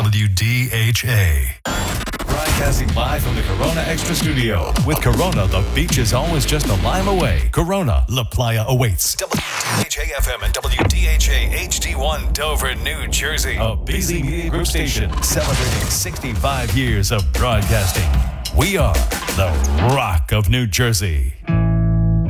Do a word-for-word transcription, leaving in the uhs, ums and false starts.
W D H A. Broadcasting live from the Corona Extra Studio. With Corona, the beach is always just a lime away. Corona, La Playa awaits. W D H A F M and W D H A H D one, Dover, New Jersey. A busy media group station celebrating sixty-five years of broadcasting. We are the Rock of New Jersey.